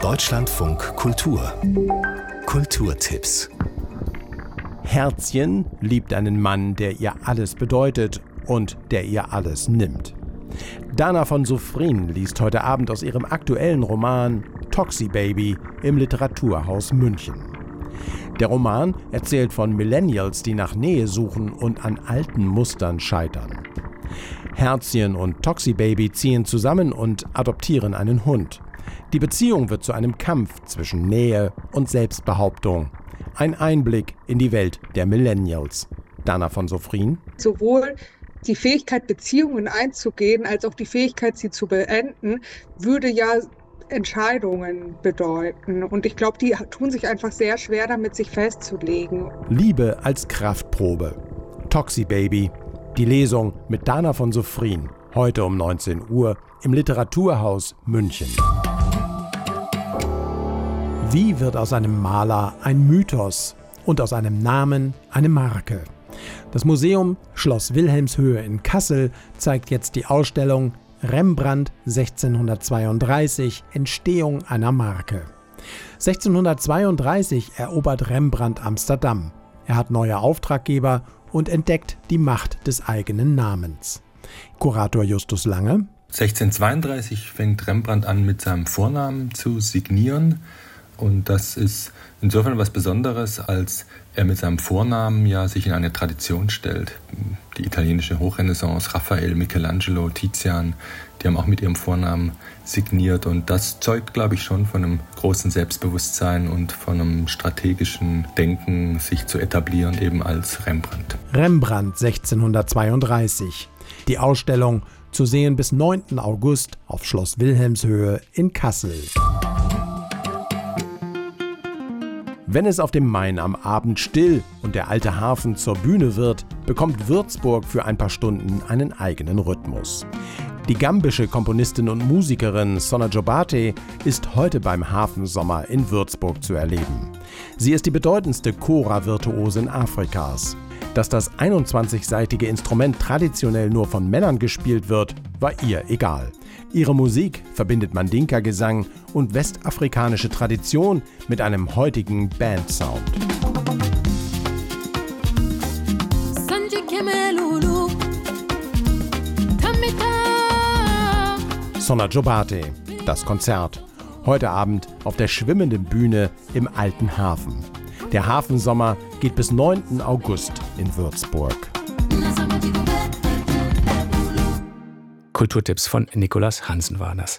Deutschlandfunk Kultur. Kulturtipps. Herzchen liebt einen Mann, der ihr alles bedeutet und der ihr alles nimmt. Dana von Sophrin liest heute Abend aus ihrem aktuellen Roman Toxi Baby im Literaturhaus München. Der Roman erzählt von Millennials, die nach Nähe suchen und an alten Mustern scheitern. Herzchen und Toxi Baby ziehen zusammen und adoptieren einen Hund. Die Beziehung wird zu einem Kampf zwischen Nähe und Selbstbehauptung. Ein Einblick in die Welt der Millennials. Dana von Sophrin. Sowohl die Fähigkeit, Beziehungen einzugehen, als auch die Fähigkeit, sie zu beenden, würde ja Entscheidungen bedeuten. Und ich glaube, die tun sich einfach sehr schwer damit, sich festzulegen. Liebe als Kraftprobe. Toxi Baby. Die Lesung mit Dana von Sophrin. Heute um 19 Uhr im Literaturhaus München. Wie wird aus einem Maler ein Mythos und aus einem Namen eine Marke? Das Museum Schloss Wilhelmshöhe in Kassel zeigt jetzt die Ausstellung Rembrandt 1632 – Entstehung einer Marke. 1632 erobert Rembrandt Amsterdam. Er hat neue Auftraggeber und entdeckt die Macht des eigenen Namens. Kurator Justus Lange. 1632 fängt Rembrandt an, mit seinem Vornamen zu signieren. Und das ist insofern was Besonderes, als er mit seinem Vornamen ja sich in eine Tradition stellt. Die italienische Hochrenaissance, Raphael, Michelangelo, Tizian, die haben auch mit ihrem Vornamen signiert. Und das zeugt, glaube ich, schon von einem großen Selbstbewusstsein und von einem strategischen Denken, sich zu etablieren eben als Rembrandt. Rembrandt 1632. Die Ausstellung zu sehen bis 9. August auf Schloss Wilhelmshöhe in Kassel. Wenn es auf dem Main am Abend still und der alte Hafen zur Bühne wird, bekommt Würzburg für ein paar Stunden einen eigenen Rhythmus. Die gambische Komponistin und Musikerin Sona Jobbate ist heute beim Hafensommer in Würzburg zu erleben. Sie ist die bedeutendste Kora-Virtuosin Afrikas. Dass das 21-seitige Instrument traditionell nur von Männern gespielt wird, war ihr egal. Ihre Musik verbindet Mandinka-Gesang und westafrikanische Tradition mit einem heutigen Bandsound. Sona Jobbate, das Konzert. Heute Abend auf der schwimmenden Bühne im Alten Hafen. Der Hafensommer geht bis 9. August in Würzburg. Kulturtipps von Nikolas Hansen waren das.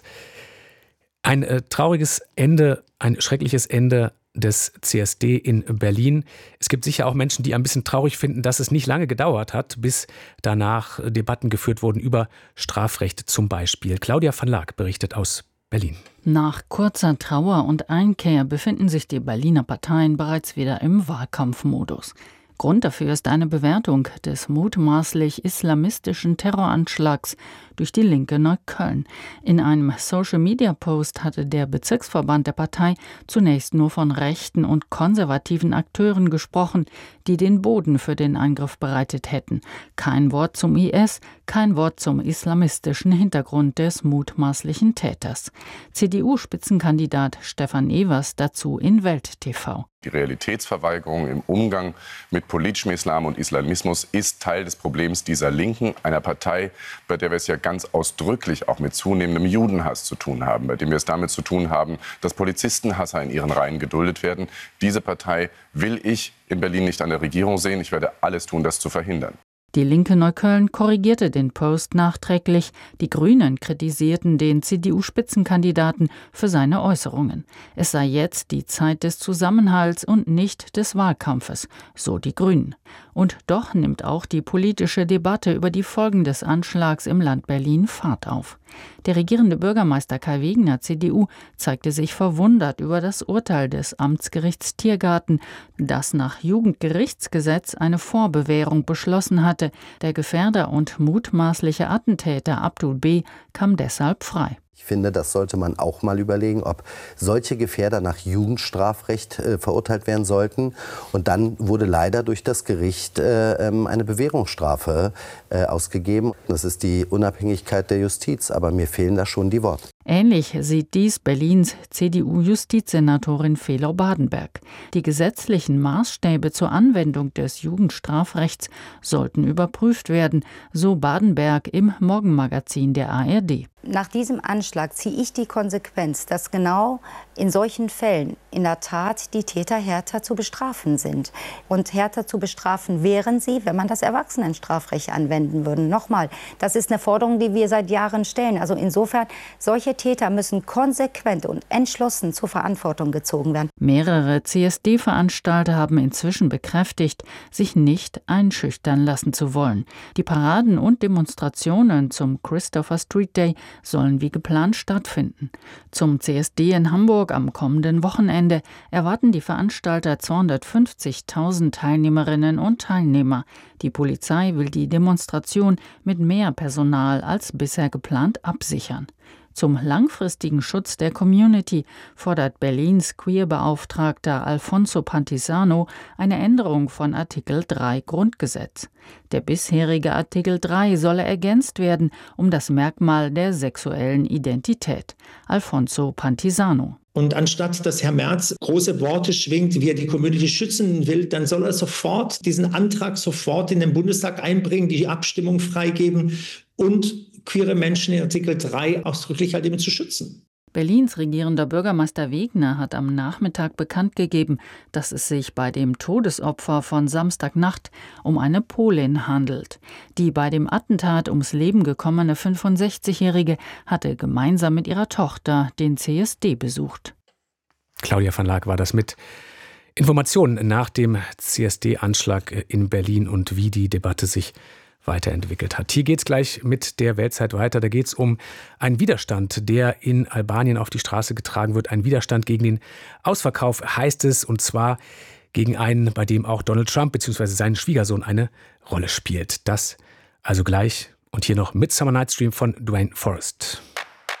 Ein trauriges Ende, ein schreckliches Ende des CSD in Berlin. Es gibt sicher auch Menschen, die ein bisschen traurig finden, dass es nicht lange gedauert hat, bis danach Debatten geführt wurden über Strafrecht zum Beispiel. Claudia van Laak berichtet aus Berlin. Nach kurzer Trauer und Einkehr befinden sich die Berliner Parteien bereits wieder im Wahlkampfmodus. Grund dafür ist eine Bewertung des mutmaßlich islamistischen Terroranschlags durch die Linke Neukölln. In einem Social-Media-Post hatte der Bezirksverband der Partei zunächst nur von rechten und konservativen Akteuren gesprochen, die den Boden für den Angriff bereitet hätten. Kein Wort zum IS, kein Wort zum islamistischen Hintergrund des mutmaßlichen Täters. CDU-Spitzenkandidat Stefan Evers dazu in Welt TV. Die Realitätsverweigerung im Umgang mit politischem Islam und Islamismus ist Teil des Problems dieser Linken, einer Partei, bei der wir es ja ganz ausdrücklich auch mit zunehmendem Judenhass zu tun haben, bei dem wir es damit zu tun haben, dass Polizistenhasser in ihren Reihen geduldet werden. Diese Partei will ich in Berlin nicht an der Regierung sehen. Ich werde alles tun, das zu verhindern. Die Linke Neukölln korrigierte den Post nachträglich. Die Grünen kritisierten den CDU-Spitzenkandidaten für seine Äußerungen. Es sei jetzt die Zeit des Zusammenhalts und nicht des Wahlkampfes, so die Grünen. Und doch nimmt auch die politische Debatte über die Folgen des Anschlags im Land Berlin Fahrt auf. Der regierende Bürgermeister Kai Wegner, CDU, zeigte sich verwundert über das Urteil des Amtsgerichts Tiergarten, das nach Jugendgerichtsgesetz eine Vorbewährung beschlossen hatte. Der Gefährder und mutmaßliche Attentäter Abdul B. kam deshalb frei. Ich finde, das sollte man auch mal überlegen, ob solche Gefährder nach Jugendstrafrecht verurteilt werden sollten. Und dann wurde leider durch das Gericht eine Bewährungsstrafe ausgegeben. Das ist die Unabhängigkeit der Justiz, aber mir fehlen da schon die Worte. Ähnlich sieht dies Berlins CDU-Justizsenatorin Fehlau-Badenberg. Die gesetzlichen Maßstäbe zur Anwendung des Jugendstrafrechts sollten überprüft werden, so Badenberg im Morgenmagazin der ARD. Nach diesem Anschlag ziehe ich die Konsequenz, dass genau in solchen Fällen in der Tat die Täter härter zu bestrafen sind. Und härter zu bestrafen wären sie, wenn man das Erwachsenenstrafrecht anwenden würde. Nochmal, das ist eine Forderung, die wir seit Jahren stellen. Also insofern, solche Täter müssen konsequent und entschlossen zur Verantwortung gezogen werden. Mehrere CSD-Veranstalter haben inzwischen bekräftigt, sich nicht einschüchtern lassen zu wollen. Die Paraden und Demonstrationen zum Christopher Street Day sollen wie geplant stattfinden. Zum CSD in Hamburg am kommenden Wochenende erwarten die Veranstalter 250.000 Teilnehmerinnen und Teilnehmer. Die Polizei will die Demonstration mit mehr Personal als bisher geplant absichern. Zum langfristigen Schutz der Community fordert Berlins Queerbeauftragter Alfonso Pantisano eine Änderung von Artikel 3 Grundgesetz. Der bisherige Artikel 3 solle ergänzt werden um das Merkmal der sexuellen Identität. Alfonso Pantisano. Und anstatt dass Herr Merz große Worte schwingt, wie er die Community schützen will, dann soll er sofort diesen Antrag sofort in den Bundestag einbringen, die Abstimmung freigeben und queere Menschen in Artikel 3 ausdrücklich halt eben zu schützen. Berlins regierender Bürgermeister Wegner hat am Nachmittag bekannt gegeben, dass es sich bei dem Todesopfer von Samstagnacht um eine Polin handelt. Die bei dem Attentat ums Leben gekommene 65-Jährige hatte gemeinsam mit ihrer Tochter den CSD besucht. Claudia van Laak war das mit Informationen nach dem CSD-Anschlag in Berlin und wie die Debatte sich weiterentwickelt hat. Hier geht es gleich mit der Weltzeit weiter. Da geht es um einen Widerstand, der in Albanien auf die Straße getragen wird. Ein Widerstand gegen den Ausverkauf, heißt es, und zwar gegen einen, bei dem auch Donald Trump bzw. sein Schwiegersohn eine Rolle spielt. Das also gleich. Und hier noch Midsummer Night's Dream von Dwayne Forrest.